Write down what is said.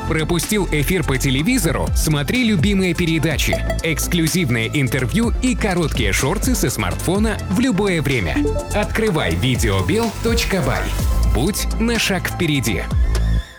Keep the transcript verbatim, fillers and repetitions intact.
Пропустил эфир по телевизору? Смотри любимые передачи, эксклюзивное интервью и короткие шорты со смартфона в любое время. Открывай видеобел точка бай. Будь на шаг впереди.